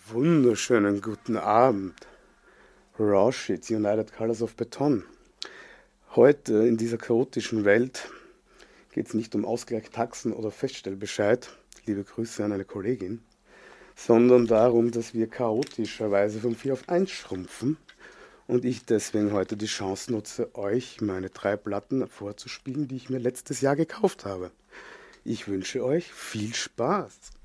Wunderschönen guten Abend. Raw Shit, United Colors of Beton. Heute in dieser chaotischen Welt geht es nicht um Ausgleich, Taxen oder Feststellbescheid, liebe Grüße an eine Kollegin, sondern darum, dass wir chaotischerweise von 4 auf 1 schrumpfen und ich deswegen heute die Chance nutze, euch meine 3 Platten vorzuspielen, die ich mir letztes Jahr gekauft habe. Ich wünsche euch viel Spaß.